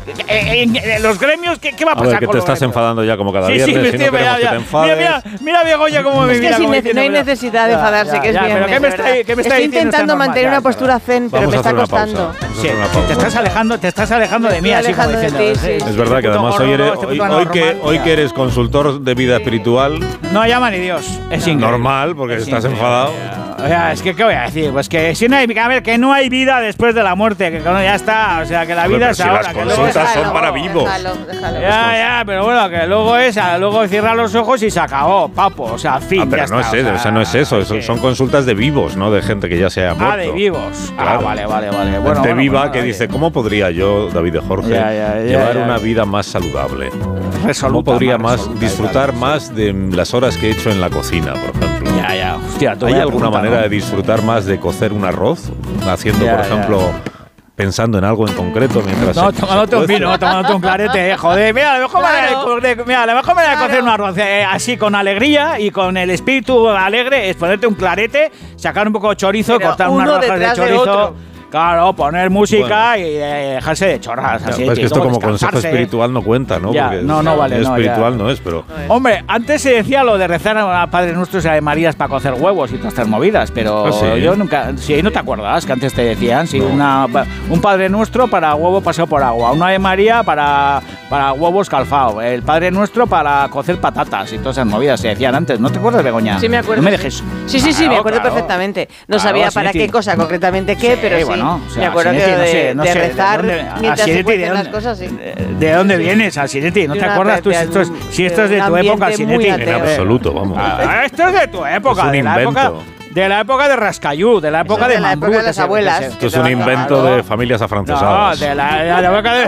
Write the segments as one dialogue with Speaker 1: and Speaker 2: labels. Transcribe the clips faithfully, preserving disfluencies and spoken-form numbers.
Speaker 1: en, en, en los gremios, ¿qué, qué va a pasar?
Speaker 2: A ver, que
Speaker 1: con
Speaker 2: te
Speaker 1: los
Speaker 2: estás
Speaker 1: gremios?
Speaker 2: enfadando ya como cada
Speaker 1: Sí,
Speaker 2: viernes,
Speaker 1: sí, me
Speaker 2: si no
Speaker 1: estoy,
Speaker 2: queremos
Speaker 1: ya,
Speaker 2: que te enfades.
Speaker 1: Mira, mira, mira Begoña cómo me
Speaker 3: Es
Speaker 1: mira.
Speaker 3: que
Speaker 1: como
Speaker 3: sin
Speaker 1: diciendo,
Speaker 3: no hay
Speaker 1: mira,
Speaker 3: necesidad de
Speaker 1: ya,
Speaker 3: enfadarse,
Speaker 1: ya,
Speaker 3: que es
Speaker 1: ya,
Speaker 3: viernes.
Speaker 1: pero ¿qué me está, qué me está
Speaker 3: Estoy
Speaker 1: diciendo
Speaker 3: intentando
Speaker 1: esta
Speaker 3: mantener
Speaker 1: normal?
Speaker 3: una postura zen, pero
Speaker 2: Vamos
Speaker 3: me
Speaker 2: a
Speaker 3: está
Speaker 2: hacer una
Speaker 3: costando.
Speaker 2: pausa. Vamos a
Speaker 1: Sí,
Speaker 2: hacer una
Speaker 1: te
Speaker 2: pausa.
Speaker 1: estás alejando, te estás alejando de mí, así como
Speaker 3: alejando de
Speaker 1: diciendo.
Speaker 3: ti, sí,
Speaker 1: este
Speaker 2: Es verdad que
Speaker 1: puto
Speaker 2: además
Speaker 1: gordo,
Speaker 2: hoy, eres,
Speaker 1: este
Speaker 2: hoy,
Speaker 1: puto
Speaker 2: hoy que,
Speaker 1: anormal,
Speaker 2: hoy
Speaker 1: ya.
Speaker 2: que eres consultor de vida espiritual,
Speaker 1: No llama ni Dios. Es increíble.
Speaker 2: normal, porque
Speaker 1: Es
Speaker 2: estás
Speaker 1: increíble.
Speaker 2: enfadado.
Speaker 1: O sea, es que, ¿qué voy a decir? Pues que si no hay, a ver, que no hay vida después de la muerte, que no, ya está. O sea, que la
Speaker 2: Hombre,
Speaker 1: vida
Speaker 2: pero
Speaker 1: es
Speaker 2: si
Speaker 1: ahora.
Speaker 2: las
Speaker 1: Que luego
Speaker 2: consultas
Speaker 1: es-
Speaker 2: son para vivos.
Speaker 3: Déjalo, déjalo.
Speaker 1: Ya, ya, pero bueno, que luego es, a- luego cierra los ojos y se acabó, papo. O sea, fin,
Speaker 2: Ah, pero
Speaker 1: ya
Speaker 2: no
Speaker 1: está,
Speaker 2: es eso, o sea, no es eso, eso
Speaker 1: que-
Speaker 2: son consultas de vivos, no de gente que ya se ha muerto.
Speaker 1: Ah, de vivos. Ah,
Speaker 2: Claro.
Speaker 1: vale, vale, vale. Bueno,
Speaker 2: Gente
Speaker 1: bueno,
Speaker 2: viva
Speaker 1: bueno,
Speaker 2: que
Speaker 1: oye.
Speaker 2: dice, ¿cómo podría yo, David de Jorge,
Speaker 1: Ya, ya, ya,
Speaker 2: llevar
Speaker 1: ya,
Speaker 2: una
Speaker 1: ya.
Speaker 2: vida más saludable?
Speaker 1: Resoluta,
Speaker 2: ¿Cómo podría
Speaker 1: más
Speaker 2: más
Speaker 1: resoluta y
Speaker 2: disfrutar
Speaker 1: tal,
Speaker 2: más de las horas que he hecho en la cocina, por ejemplo?
Speaker 1: Ya, ya. Hostia, te
Speaker 2: ¿Hay
Speaker 1: voy a
Speaker 2: alguna
Speaker 1: preguntar,
Speaker 2: manera
Speaker 1: ¿no?
Speaker 2: de disfrutar más de cocer un arroz? Haciendo,
Speaker 1: Ya,
Speaker 2: por
Speaker 1: ya.
Speaker 2: ejemplo, pensando en algo en concreto mientras
Speaker 1: No,
Speaker 2: se- se
Speaker 1: tomándote un
Speaker 2: cuece.
Speaker 1: vino, tomándote un clarete, eh, joder. Mira, la mejor manera de
Speaker 3: Claro.
Speaker 1: co- de, mira, la mejor manera de
Speaker 3: Claro.
Speaker 1: cocer un arroz eh, así con alegría y con el espíritu alegre es ponerte un clarete, sacar un poco de chorizo,
Speaker 3: Pero
Speaker 1: cortar
Speaker 3: uno
Speaker 1: unas rodajas de
Speaker 3: detrás de
Speaker 1: chorizo.
Speaker 3: otro.
Speaker 1: Claro, poner música
Speaker 2: Bueno.
Speaker 1: y eh, dejarse de chorras.
Speaker 2: Ya,
Speaker 1: Así,
Speaker 2: pues que
Speaker 1: y
Speaker 2: esto
Speaker 1: luego
Speaker 2: como consejo
Speaker 1: descansarse.
Speaker 2: espiritual no cuenta, ¿no?
Speaker 1: Ya,
Speaker 2: Porque
Speaker 1: no, no vale, no,
Speaker 2: espiritual
Speaker 1: ya.
Speaker 2: no es, pero...
Speaker 1: Hombre, antes se decía lo de rezar a Padre Nuestro y a Marías para cocer huevos y todas estas movidas, pero
Speaker 2: ¿Ah, sí?
Speaker 1: yo nunca. Sí, ¿no te acuerdas que antes te decían? Sí,
Speaker 2: No.
Speaker 1: una, un Padre Nuestro para huevo pasado por agua, una de María para, para huevos calfao, el Padre Nuestro para cocer patatas y todas esas movidas se decían antes. ¿No te acuerdas, Begoña?
Speaker 3: Sí, me acuerdo.
Speaker 1: No me
Speaker 3: sí.
Speaker 1: dejes.
Speaker 3: Sí, sí, sí,
Speaker 1: Claro,
Speaker 3: me acuerdo
Speaker 1: claro.
Speaker 3: perfectamente. No
Speaker 1: Claro,
Speaker 3: sabía para
Speaker 1: Sinetti.
Speaker 3: qué cosa concretamente qué,
Speaker 1: Sí,
Speaker 3: pero sí.
Speaker 1: bueno, o sea,
Speaker 3: me acuerdo que
Speaker 1: Sinetti, no
Speaker 3: de,
Speaker 1: sé, no
Speaker 3: de
Speaker 1: sé,
Speaker 3: rezar
Speaker 1: dónde-
Speaker 3: mientras
Speaker 1: a
Speaker 3: se
Speaker 1: Sinetti, ¿de
Speaker 3: cuecen las
Speaker 1: dónde-
Speaker 3: cosas, sí.
Speaker 1: ¿De, de dónde vienes, Alcinetti? ¿No
Speaker 3: De
Speaker 1: te
Speaker 3: una
Speaker 1: acuerdas tú si
Speaker 3: de
Speaker 1: esto es,
Speaker 3: un-
Speaker 1: si esto es de
Speaker 3: de
Speaker 1: tu
Speaker 3: un
Speaker 1: época,
Speaker 3: ambiente
Speaker 1: Alcinetti?
Speaker 3: muy
Speaker 2: En
Speaker 3: ateo.
Speaker 2: absoluto, vamos.
Speaker 1: Ah, esto es de tu época,
Speaker 2: Es un
Speaker 1: de la época,
Speaker 2: invento.
Speaker 1: de la época de Rascayú, de la época
Speaker 3: es
Speaker 1: de
Speaker 3: de la época
Speaker 1: Mambrú,
Speaker 3: de las
Speaker 1: que se-
Speaker 3: abuelas.
Speaker 1: que se-
Speaker 2: Esto es un invento de familias
Speaker 1: No,
Speaker 2: afrancesadas.
Speaker 1: de la, de la época de,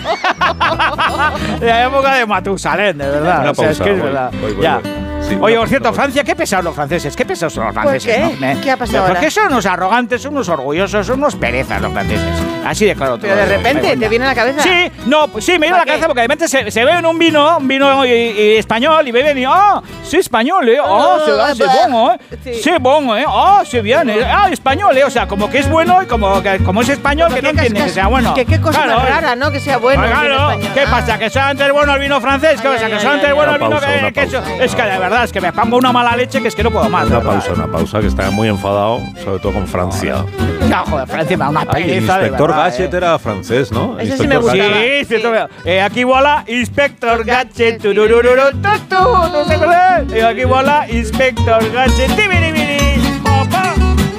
Speaker 1: de la época de Matusalén, de verdad.
Speaker 2: Una
Speaker 1: O sea, es
Speaker 2: pausa,
Speaker 1: que es
Speaker 2: voy,
Speaker 1: verdad.
Speaker 2: voy, voy,
Speaker 1: Ya.
Speaker 2: voy. Sí,
Speaker 1: Oye,
Speaker 2: una
Speaker 1: por cierto,
Speaker 2: pausa.
Speaker 1: Francia, qué pesados los franceses, qué pesados son los
Speaker 3: ¿Por
Speaker 1: franceses,
Speaker 3: qué?
Speaker 1: ¿no? Me-
Speaker 3: ¿Qué ha pasado
Speaker 1: Porque
Speaker 3: ahora?
Speaker 1: son unos arrogantes, son unos orgullosos, son unos perezas los franceses. Así de claro.
Speaker 3: Pero
Speaker 1: todo.
Speaker 3: de repente,
Speaker 1: Begoña.
Speaker 3: ¿te viene a la cabeza?
Speaker 1: Sí, no, pues sí, me viene a la
Speaker 3: ¿Para qué?
Speaker 1: cabeza porque de repente se, se beben un vino, un vino y, y español, y beben y, ah, sí, español, eh, ah,
Speaker 3: Ah,
Speaker 1: se va, c'est
Speaker 3: bah.
Speaker 1: bon, eh,
Speaker 3: Sí.
Speaker 1: c'est bon, eh, ah, c'est bien, eh, ah, español, eh, o sea, como que es bueno y como, que, como es español, que no
Speaker 3: ¿Qué
Speaker 1: entiende que
Speaker 3: cascas-
Speaker 1: sea bueno.
Speaker 3: Que qué cosa
Speaker 1: Claro,
Speaker 3: más
Speaker 1: eh.
Speaker 3: rara, ¿no? Que sea bueno.
Speaker 1: Ah,
Speaker 3: el vino
Speaker 1: claro,
Speaker 3: español.
Speaker 1: ¿qué
Speaker 3: Ah.
Speaker 1: pasa? ¿Que solamente es bueno el vino francés? ¿Qué
Speaker 3: Ay,
Speaker 1: pasa?
Speaker 3: ay,
Speaker 1: ¿Que
Speaker 3: ay,
Speaker 1: solamente
Speaker 3: ay,
Speaker 1: es bueno
Speaker 2: ay.
Speaker 1: el vino
Speaker 2: Una pausa,
Speaker 1: que,
Speaker 2: una
Speaker 1: que eso-
Speaker 2: pausa.
Speaker 1: es que de verdad, es que me pongo una mala leche que es que no puedo más.
Speaker 2: Una
Speaker 1: de verdad.
Speaker 2: pausa, una pausa, que está muy enfadado, sobre todo con Francia.
Speaker 1: Ya, joder, Francia me da una
Speaker 2: Ay, el
Speaker 1: pereza de
Speaker 2: inspector
Speaker 1: verdad,
Speaker 2: Gadget
Speaker 1: eh.
Speaker 2: era francés, ¿no?
Speaker 3: Ese sí
Speaker 2: Inspector
Speaker 3: me gustaba.
Speaker 2: Gadget.
Speaker 1: Sí, cierto. Eh, aquí voilà, Inspector Gadget. tururururu, tu, tu, no sé qué es. Eh, aquí voilà, Inspector Gadget. Tibiribiri, opa.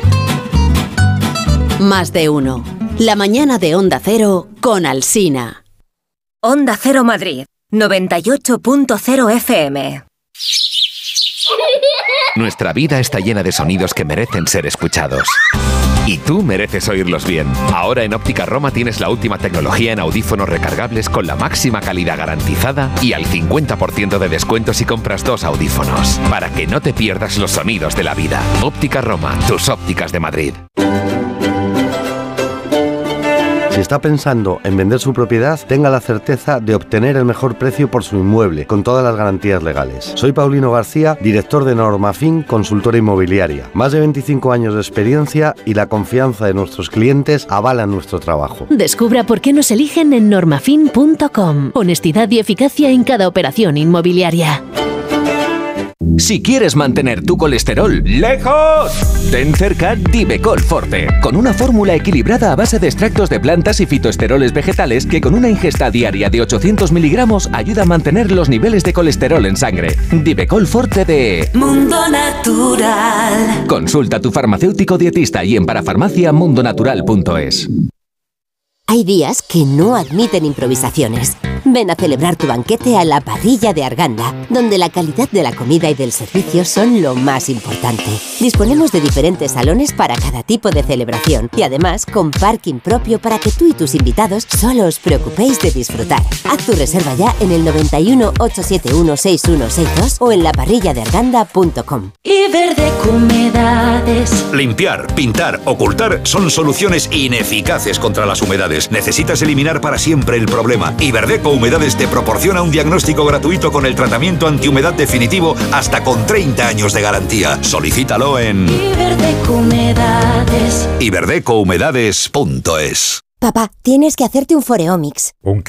Speaker 4: Más de uno. La mañana de Onda Cero con Alsina.
Speaker 5: Onda Cero Madrid, noventa y ocho punto cero F M.
Speaker 6: Nuestra vida está llena de sonidos que merecen ser escuchados. Y tú mereces oírlos bien. Ahora en Óptica Roma tienes la última tecnología en audífonos recargables con la máxima calidad garantizada y al cincuenta por ciento de descuento si compras dos audífonos. Para que no te pierdas los sonidos de la vida. Óptica Roma, tus ópticas de Madrid.
Speaker 7: Si está pensando en vender su propiedad, tenga la certeza de obtener el mejor precio por su inmueble, con todas las garantías legales. Soy Paulino García, director de Normafin, consultora inmobiliaria. Más de veinticinco años de experiencia y la confianza de nuestros clientes avalan nuestro trabajo.
Speaker 8: Descubra por qué nos eligen en normafin punto com. Honestidad y eficacia en cada operación inmobiliaria.
Speaker 6: Si quieres mantener tu colesterol lejos, ten cerca Divecol Forte, con una fórmula equilibrada a base de extractos de plantas y fitoesteroles vegetales que con una ingesta diaria de ochocientos miligramos ayuda a mantener los niveles de colesterol en sangre. Divecol Forte de
Speaker 5: Mundo Natural.
Speaker 6: Consulta a tu farmacéutico dietista y en parafarmacia mundonatural punto es.
Speaker 9: Hay días que no admiten improvisaciones. Ven a celebrar tu banquete a la Parrilla de Arganda, donde la calidad de la comida y del servicio son lo más importante. Disponemos de diferentes salones para cada tipo de celebración y además con parking propio para que tú y tus invitados solo os preocupéis de disfrutar. Haz tu reserva ya en el noventa y uno, ochocientos setenta y uno, sesenta y uno sesenta y dos o en la parrilla de arganda punto com.
Speaker 5: Y Verdeco Humedades.
Speaker 10: Limpiar, pintar, ocultar son soluciones ineficaces contra las humedades. Necesitas eliminar para siempre el problema. Y Verdeco Humedades te proporciona un diagnóstico gratuito con el tratamiento antihumedad definitivo hasta con treinta años de garantía. Solicítalo en
Speaker 5: Y Verdeco Humedades.
Speaker 10: iberdeco humedades punto es.
Speaker 9: Papá, tienes que hacerte un Foreomics.
Speaker 11: ¿Un